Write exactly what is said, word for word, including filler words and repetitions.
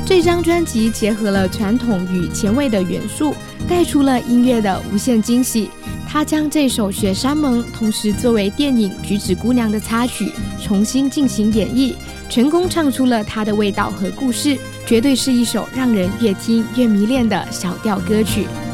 这张专辑结合了传统与前卫的元素，带出了音乐的无限惊喜。他将这首《雪山盟》同时作为电影《橘子姑娘》的插曲重新进行演绎，成功唱出了它的味道和故事，绝对是一首让人越听越迷恋的小调歌曲。